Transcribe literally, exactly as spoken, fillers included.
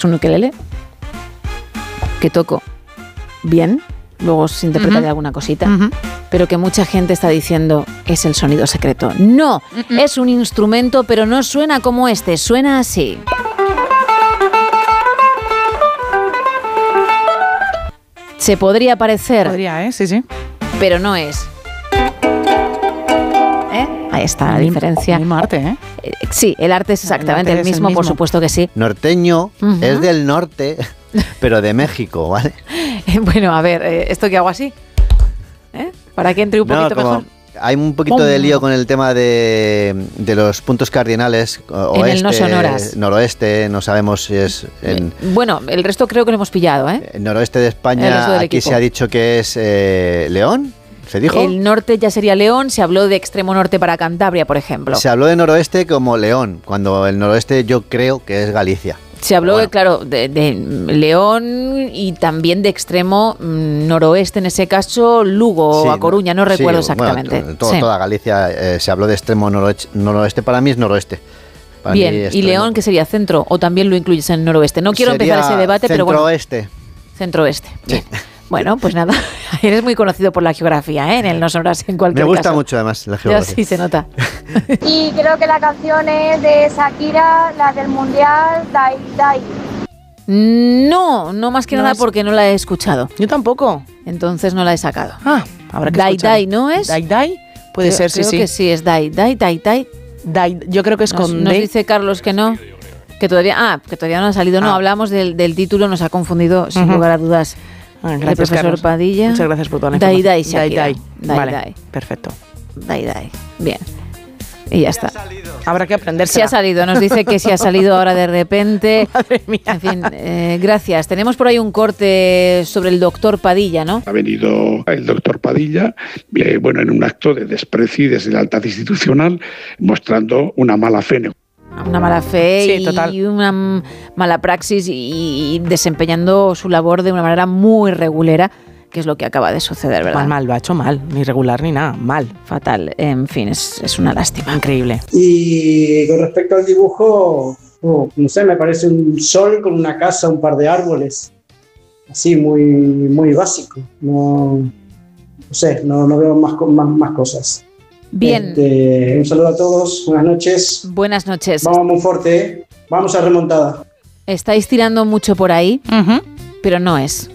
es un ukelele que toco bien, luego se interpreta uh-huh. de alguna cosita, uh-huh. pero que mucha gente está diciendo es el sonido secreto. No, uh-huh. es un instrumento, pero no suena como este, suena así. Se podría parecer. Podría, ¿eh? Sí, sí. Pero no es. ¿Eh? Ahí está la diferencia. El mismo arte, ¿eh? Eh, Sí, el arte es exactamente el, el, arte mismo, es el mismo, por supuesto que sí. Norteño uh-huh. es del norte, pero de México, ¿vale? Bueno, a ver, eh, ¿esto qué hago así? ¿Eh? Para que entre un poquito no, como mejor. Hay un poquito ¡Pum! de lío con el tema de, de los puntos cardinales. Oeste, en el no sonoras. Noroeste, no sabemos si es... En, bueno, el resto creo que lo hemos pillado, ¿eh? El noroeste de España, aquí equipo. se ha dicho que es eh, León. ¿Se dijo? El norte ya sería León, se habló de extremo norte para Cantabria, por ejemplo. Se habló de noroeste como León, cuando el noroeste yo creo que es Galicia. Se habló, bueno. claro, de, de León y también de extremo mmm, noroeste, en ese caso, Lugo sí, o A Coruña, no recuerdo sí, exactamente. Bueno, todo, sí. Toda Galicia eh, se habló de extremo noroeste, noroeste, para mí es noroeste. Para Bien, ¿y León qué sería? ¿Centro o también lo incluyes en noroeste? No quiero sería empezar ese debate, pero bueno. Centro-oeste. Centro-oeste. Sí. Bueno, pues nada, eres muy conocido por la geografía, ¿eh? En el no sonoras en cualquier Me gusta caso. mucho además la geografía. Ya sí se nota. Y creo que la canción es de Shakira, la del Mundial, Dai Dai. No, no más que no nada es... porque no la he escuchado. Yo tampoco. Entonces no la he sacado. Ah, habrá que Dai escuchar. Dai, ¿no es? Dai Dai, puede creo, ser, sí, creo sí. Creo que sí, es Dai Dai, Dai Dai. Dai, yo creo que es nos, con nos D. dice Carlos que no, que todavía, ah, que todavía no ha salido. No, ah. hablamos del, del título, nos ha confundido sin uh-huh. lugar a dudas. Ah, gracias, el profesor Carlos. Padilla. Muchas gracias por toda la Dai información. Dai, Shakira. Dai Dai. Vale, Dai. perfecto. Dai Dai, bien. Y ya está. Habrá que aprender. Sí ha salido, nos dice que sí ha salido ahora de repente. Madre mía. En fin, eh, gracias. Tenemos por ahí un corte sobre el doctor Padilla, ¿no? Ha venido el doctor Padilla, eh, bueno, en un acto de desprecio y deslealtad institucional, mostrando una mala fe. Una mala fe sí, y total. una mala praxis y, y desempeñando su labor de una manera muy regulera, que es lo que acaba de suceder, ¿verdad? Mal, mal, lo ha hecho mal, ni regular ni nada, mal. Fatal, en fin, es, es una lástima. Increíble. Y con respecto al dibujo, oh, no sé, me parece un sol con una casa, un par de árboles, así muy, muy básico, no, no sé, no, no veo más, más, más cosas. Bien. Este, un saludo a todos, buenas noches. Buenas noches. Vamos muy fuerte, ¿eh? Vamos a remontada. Estáis tirando mucho por ahí, uh-huh. pero no es.